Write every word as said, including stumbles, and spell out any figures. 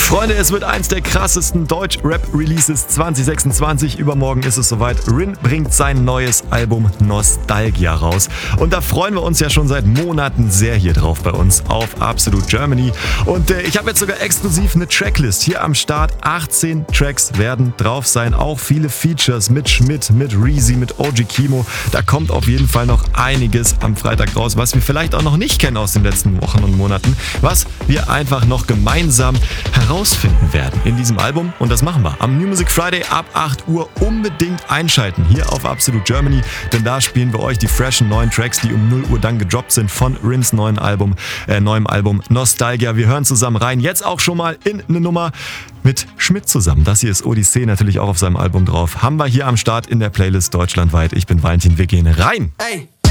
Freunde, es wird eins der krassesten Deutsch-Rap-Releases zwanzig sechsundzwanzig. Übermorgen ist es soweit. Rin bringt sein neues Album Nostalgia raus. Und da freuen wir uns ja schon seit Monaten sehr hier drauf bei uns auf Absolute Germany. Und äh, ich habe jetzt sogar exklusiv eine Tracklist hier am Start. achtzehn Tracks werden drauf sein. Auch viele Features mit Schmidt, mit Reezy, mit O G Kimo. Da kommt auf jeden Fall noch einiges am Freitag raus, was wir vielleicht auch noch nicht kennen aus den letzten Wochen und Monaten. Was wir einfach noch gemeinsam herausfinden werden in diesem Album. Und das machen wir am New Music Friday ab acht Uhr. Unbedingt einschalten hier auf Absolute Germany, denn da spielen wir euch die freshen neuen Tracks, die um null Uhr dann gedroppt sind von Rins neuen Album, äh, neuem Album Nostalgia. Wir hören zusammen rein. Jetzt auch schon mal in eine Nummer mit Schmidt zusammen. Das hier ist Odyssee, natürlich auch auf seinem Album drauf. Haben wir hier am Start in der Playlist deutschlandweit. Ich bin Valentin, wir gehen rein. Ey.